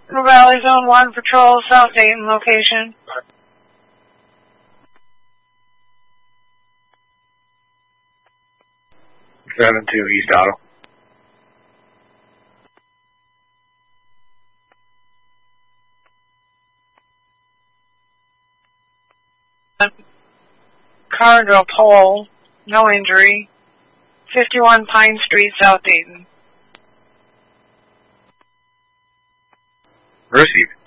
Valley Zone 1 Patrol, South Dayton location. Seven two East Otto. Car into a pole, no injury. 51 Pine Street, South Dayton. Received.